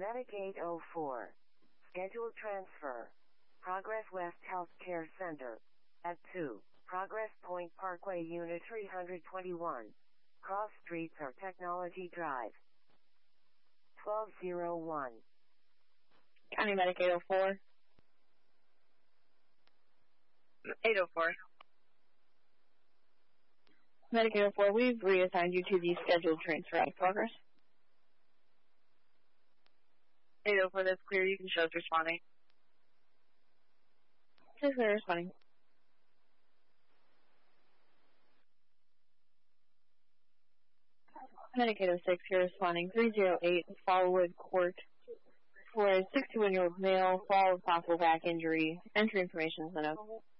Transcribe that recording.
Medic 804. Scheduled transfer. Progress West Healthcare Center. At 2. Progress Point Parkway Unit 321. Cross Streets or Technology Drive. 1201. County Medic 804. 804. Medic 804, we've reassigned you to the scheduled transfer out of progress. 804, that's clear. You can show us responding. Just clear responding. Medic 806, you're responding. 308, Fallwood Court. For a 61-year-old male, fall of possible back injury. Entry information is enough.